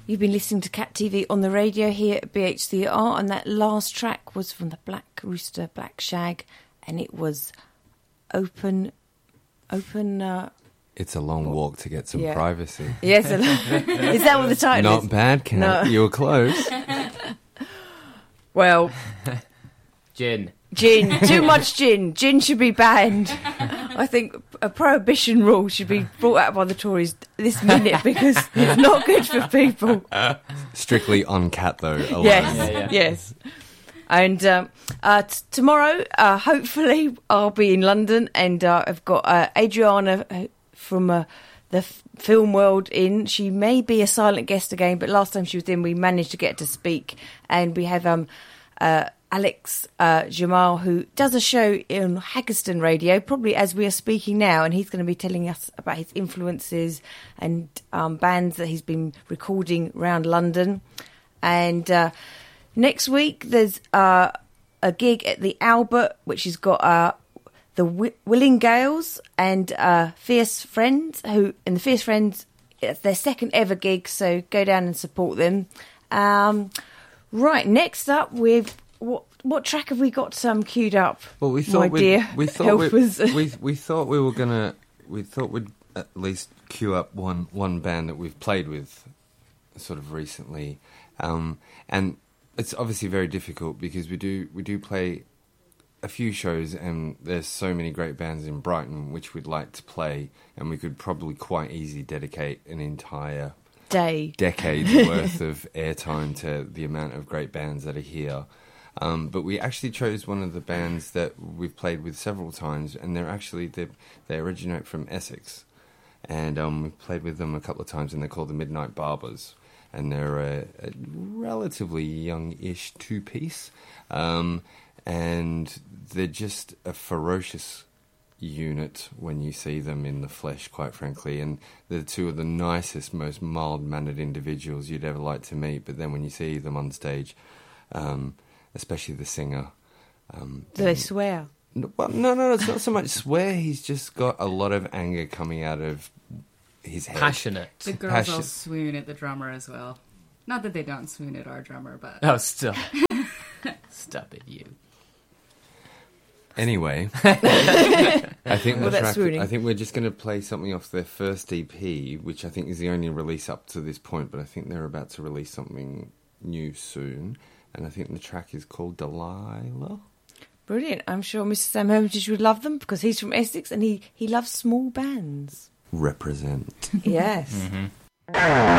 You've been listening to Cat TV on the radio here at BHCR, and that last track was from the Black Rooster, Black Shag, and it was open. It's a long walk to get some privacy. Yes, is that what the title is? Not bad, Cat. No. You were close. Well, Gin. Too much gin. Gin should be banned. I think a prohibition rule should be brought out by the Tories this minute because it's not good for people. Strictly on cat, though, alone. Yes. And tomorrow, hopefully, I'll be in London, and I've got Adriana from the film world in. She may be a silent guest again, but last time she was in, we managed to get to speak. And we have Alex Jamal, who does a show in Haggerston Radio, probably as we are speaking now, and he's going to be telling us about his influences and bands that he's been recording around London. And next week there's a gig at the Albert, which has got the Willing Gales and Fierce Friends, and the Fierce Friends, it's their second ever gig, so go down and support them. Right, next up with what track have we got queued up? Well, we thought we'd at least queue up one band that we've played with sort of recently, and it's obviously very difficult because we do play a few shows, and there's so many great bands in Brighton which we'd like to play, and we could probably quite easily dedicate an entire decade's worth of airtime to the amount of great bands that are here. But we actually chose one of the bands that we've played with several times, and they originate from Essex, and we've played with them a couple of times, and they're called the Midnight Barbers, and they're a relatively young-ish two-piece, and they're just a ferocious unit when you see them in the flesh, quite frankly, and they're two of the nicest, most mild-mannered individuals you'd ever like to meet, but then when you see them on stage, especially the singer, do they swear? Well, no, it's not so much swear, he's just got a lot of anger coming out of his head. Passionate. The girls all swoon at the drummer as well. Not that they don't swoon at our drummer, but... Oh, still. Stop it, you. Anyway, I think we're just going to play something off their first EP, which I think is the only release up to this point, but I think they're about to release something new soon, and I think the track is called Delilah. Brilliant. I'm sure Mr. Sam Hermitage would love them because he's from Essex and he loves small bands. Represent. Yes. Mm-hmm.